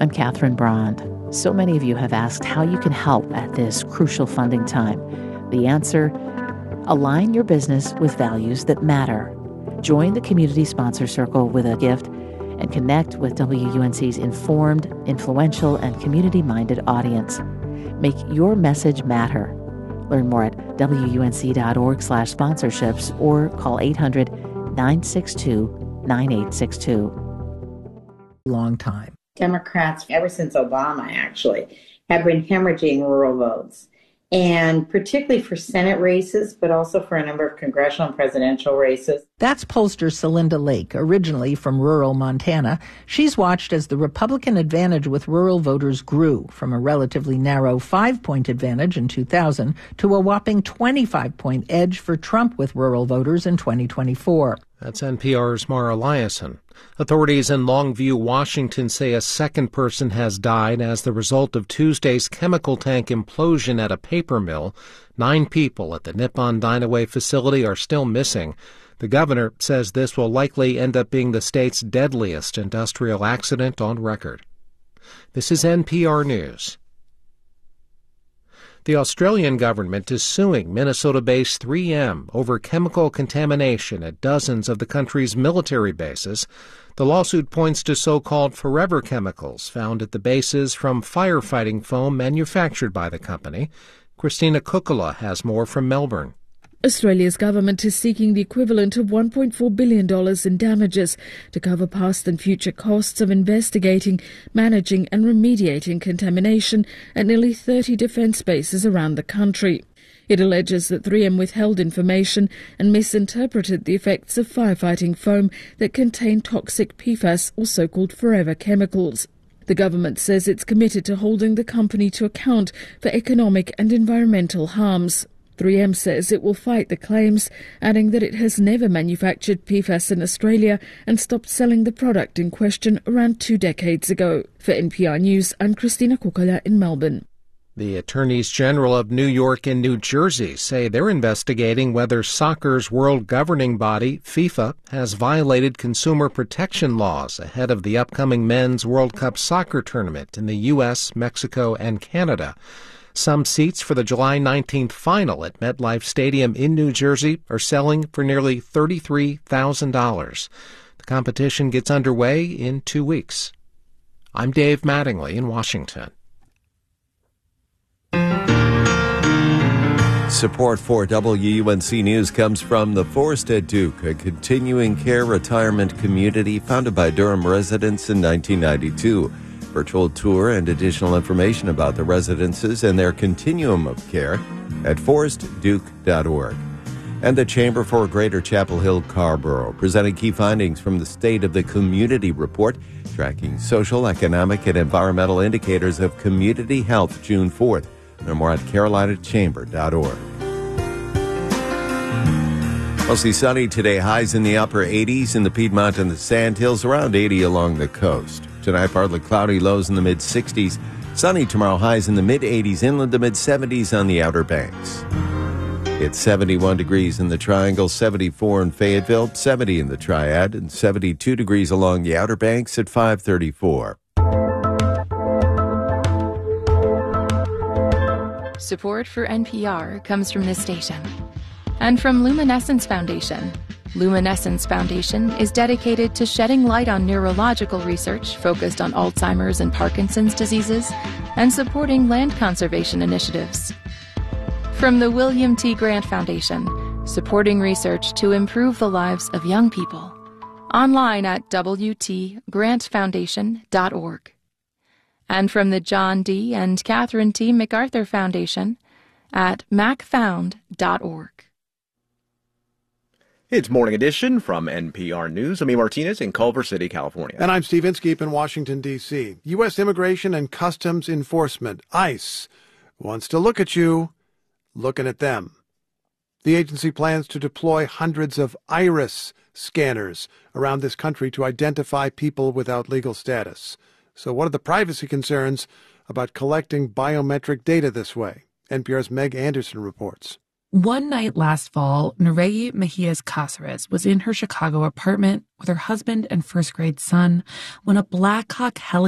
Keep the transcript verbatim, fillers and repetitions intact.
I'm Catherine Brand. So many of you have asked how you can help at this crucial funding time. The answer: align your business with values that matter. Join the Community Sponsor Circle with a gift and connect with W U N C's informed, influential, and community-minded audience. Make your message matter. Learn more at W U N C dot org slash sponsorships or call eight hundred, nine six two, nine eight six two. Long time. Democrats, ever since Obama, actually, have been hemorrhaging rural votes, and particularly for Senate races, but also for a number of congressional and presidential races. That's pollster Celinda Lake, originally from rural Montana. She's watched as the Republican advantage with rural voters grew from a relatively narrow five-point advantage in two thousand to a whopping twenty-five-point edge for Trump with rural voters in twenty twenty-four. That's N P R's Mara Eliason. Authorities in Longview, Washington say a second person has died as the result of Tuesday's chemical tank implosion at a paper mill. Nine people at the Nippon Dynaway facility are still missing. The governor says this will likely end up being the state's deadliest industrial accident on record. This is N P R News. The Australian government is suing Minnesota-based three M over chemical contamination at dozens of the country's military bases. The lawsuit points to so-called forever chemicals found at the bases from firefighting foam manufactured by the company. Christina Kukula has more from Melbourne. Australia's government is seeking the equivalent of one point four billion dollars in damages to cover past and future costs of investigating, managing and remediating contamination at nearly thirty defence bases around the country. It alleges that three M withheld information and misinterpreted the effects of firefighting foam that contain toxic P FAS, or so-called forever chemicals. The government says it's committed to holding the company to account for economic and environmental harms. three M says it will fight the claims, adding that it has never manufactured P FAS in Australia and stopped selling the product in question around two decades ago. For N P R News, I'm Christina Kukala in Melbourne. The Attorneys General of New York and New Jersey say they're investigating whether soccer's world governing body, FIFA, has violated consumer protection laws ahead of the upcoming Men's World Cup soccer tournament in the U S, Mexico, and Canada. Some seats for the July nineteenth final at MetLife Stadium in New Jersey are selling for nearly thirty-three thousand dollars. The competition gets underway in two weeks. I'm Dave Mattingly in Washington. Support for W U N C News comes from the Forest at Duke, a continuing care retirement community founded by Durham residents in nineteen ninety-two. Virtual tour and additional information about the residences and their continuum of care at forest duke dot org. And the Chamber for Greater Chapel Hill Carrboro, presenting key findings from the State of the Community Report, tracking social, economic, and environmental indicators of community health, June fourth. Learn more at carolina chamber dot org. Mostly sunny today, highs in the upper eighties in the Piedmont and the Sandhills, around eighty along the coast. Tonight, partly cloudy, lows in the mid-sixties. Sunny tomorrow, highs in the mid-eighties, inland to mid-seventies on the Outer Banks. It's seventy-one degrees in the Triangle, seventy-four in Fayetteville, seventy in the Triad, and seventy-two degrees along the Outer Banks at five thirty-four. Support for N P R comes from this station and from Luminescence Foundation. Luminescence Foundation is dedicated to shedding light on neurological research focused on Alzheimer's and Parkinson's diseases and supporting land conservation initiatives. From the William T. Grant Foundation, supporting research to improve the lives of young people. Online at w t grant foundation dot org. And from the John D. and Catherine T. MacArthur Foundation at mac found dot org. It's Morning Edition from N P R News. I'm E. Martinez in Culver City, California. And I'm Steve Inskeep in Washington, D C U S Immigration and Customs Enforcement, ICE, wants to look at you looking at them. The agency plans to deploy hundreds of iris scanners around this country to identify people without legal status. So what are the privacy concerns about collecting biometric data this way? N P R's Meg Anderson reports. One night last fall, Nereyi Mejias Cáceres was in her Chicago apartment with her husband and first-grade son when a Black Hawk helicopter